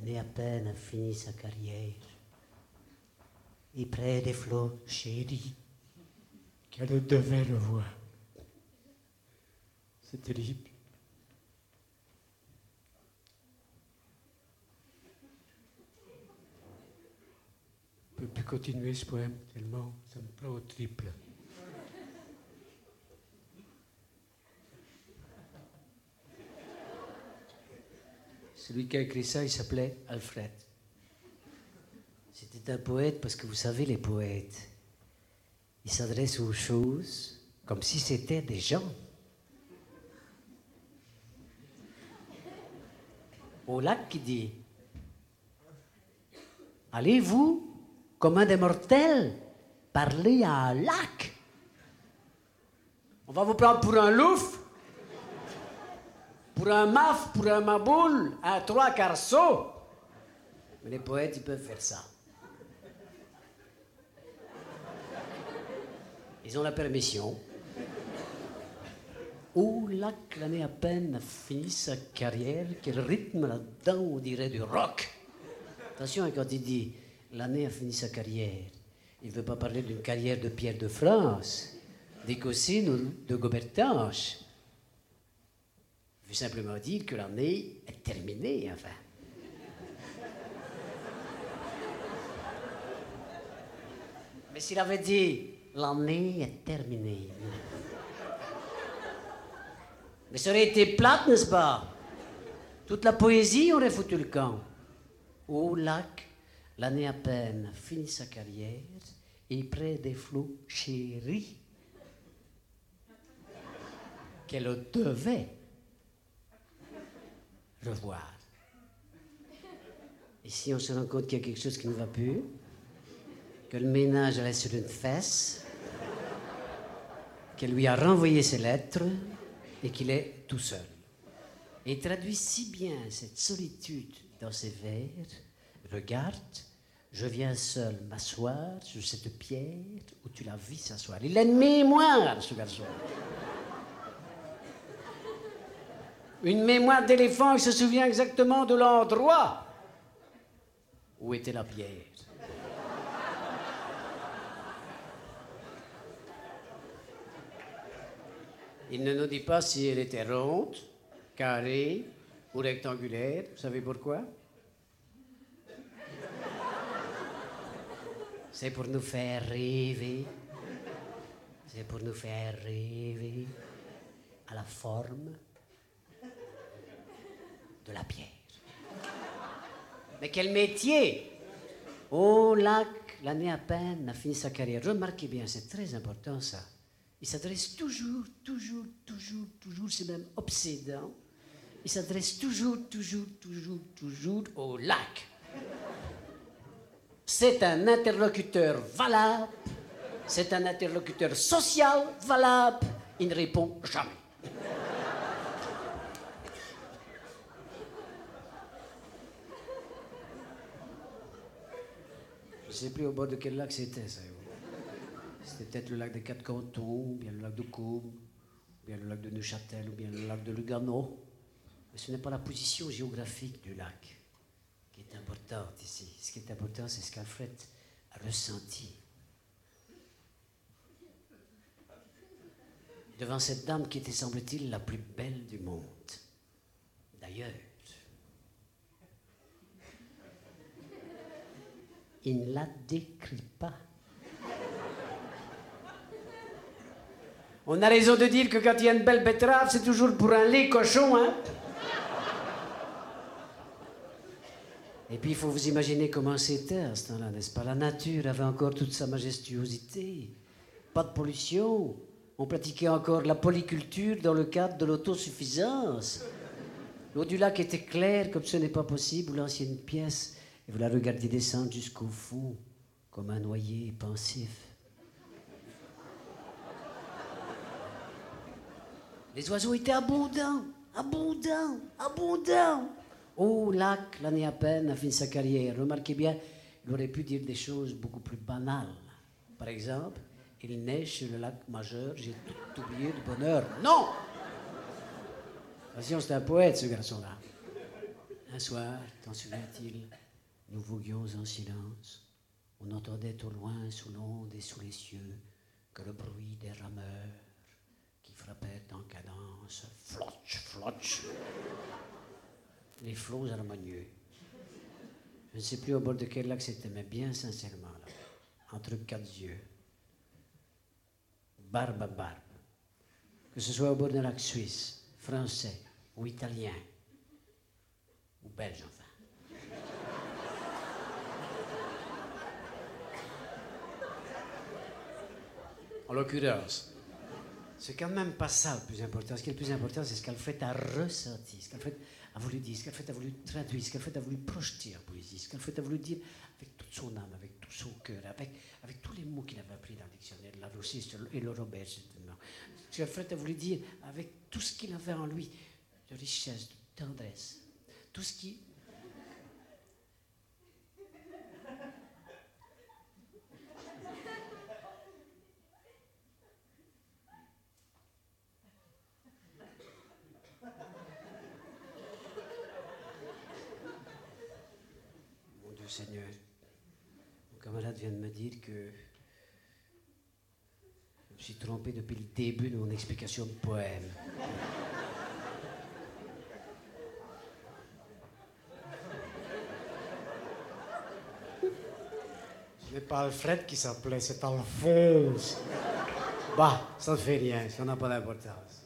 l'année à peine a fini sa carrière. Et près des flots chéris, qu'elle devait le voir. C'est terrible. Je ne peux plus continuer ce poème tellement ça me prend au triple. Celui qui a écrit ça, il s'appelait Alfred. C'était un poète parce que vous savez, les poètes, ils s'adressent aux choses comme si c'était des gens. Au lac qui dit « Allez-vous, comme un des mortels, parler à un lac? On va vous prendre pour un louf, pour un maf, pour un maboule, un trois quarts sot. » Mais les poètes, ils peuvent faire ça. Ils ont la permission. Au lac, l'année à peine a fini sa carrière, quel rythme là-dedans, on dirait du rock. Attention, quand il dit l'année a fini sa carrière, il ne veut pas parler d'une carrière de Pierre de France, d'Écossine ou de Gobertanche. Il veut simplement dire que l'année est terminée, enfin. Mais s'il avait dit l'année est terminée, mais ça aurait été plate, n'est-ce pas? Toute la poésie aurait foutu le camp. Au lac, l'année à peine finit sa carrière, et près des flots chéris qu'elle devait revoir. Et si on se rend compte qu'il y a quelque chose qui ne va plus, que le ménage allait sur une fesse, qu'elle lui a renvoyé ses lettres et qu'il est tout seul. Et il traduit si bien cette solitude dans ses vers. Regarde, je viens seul m'asseoir sur cette pierre où tu l'as vu s'asseoir. Il a une mémoire, ce garçon. Une mémoire d'éléphant, il se souvient exactement de l'endroit où était la pierre. Il ne nous dit pas si elle était ronde, carrée ou rectangulaire. Vous savez pourquoi? C'est pour nous faire rêver. C'est pour nous faire rêver à la forme de la pierre. Mais quel métier! Au lac, l'année à peine a fini sa carrière. Remarquez bien, c'est très important ça. Il s'adresse toujours, c'est même obsédant. Il s'adresse toujours au lac. C'est un interlocuteur valable, c'est un interlocuteur social valable. Il ne répond jamais. Je ne sais plus au bord de quel lac c'était, ça. C'était peut-être le lac des Quatre Cantons, ou bien le lac de Caume, ou bien le lac de Neuchâtel, ou bien le lac de Lugano. Mais ce n'est pas la position géographique du lac qui est importante ici. Ce qui est important, c'est ce qu'Alfred a ressenti. Devant cette dame qui était, semble-t-il, la plus belle du monde. D'ailleurs, il ne la décrit pas. On a raison de dire que quand il y a une belle betterave, c'est toujours pour un lait cochon, hein? Et puis, il faut vous imaginer comment c'était à ce temps-là, n'est-ce pas? La nature avait encore toute sa majestuosité. Pas de pollution. On pratiquait encore la polyculture dans le cadre de l'autosuffisance. L'eau du lac était claire, comme ce n'est pas possible, vous lanciez une pièce et vous la regardiez descendre jusqu'au fond, comme un noyer pensif. Les oiseaux étaient abondants. Au lac, l'année à peine, a fini sa carrière. Remarquez bien, il aurait pu dire des choses beaucoup plus banales. Par exemple, il neige sur le lac Majeur, j'ai tout oublié de bonheur. Non! Attention, c'est un poète, ce garçon-là. Un soir, t'en souviens-t-il, nous voguions en silence. On entendait au loin, sous l'onde et sous les cieux, que le bruit des rameurs qui frappaient en cadence, flotch, flotch, les flots harmonieux. Je ne sais plus au bord de quel lac c'était, mais bien sincèrement, là, entre quatre yeux, barbe à barbe, que ce soit au bord d'un lac suisse, français ou italien, ou belge enfin. En l'occurrence, c'est quand même pas ça le plus important. Ce qui est le plus important, c'est ce qu'Alfred a ressenti, ce qu'Alfred a voulu dire, ce qu'Alfred a voulu traduire, ce qu'Alfred a voulu projeter en poésie, ce qu'Alfred a voulu dire avec toute son âme, avec tout son cœur, avec tous les mots qu'il avait appris dans le dictionnaire, la Rossiste et le Robert, certainement. Ce qu'Alfred a voulu dire avec tout ce qu'il avait en lui, de richesse, de tendresse, tout ce qui... Seigneur, mon camarade vient de me dire que je me suis trompé depuis le début de mon explication de poème. Ce n'est pas Alfred qui s'appelait, c'est Alphonse. Bah, ça ne fait rien, ça n'a pas d'importance.